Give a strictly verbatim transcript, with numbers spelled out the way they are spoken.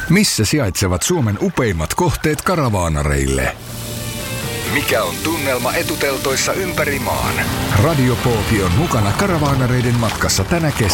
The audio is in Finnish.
Missä sijaitsevat Suomen upeimmat kohteet karavaanareille? Mikä on tunnelma etuteltoissa ympäri maan? Radio Poopi on mukana karavaanareiden matkassa tänä kesänä.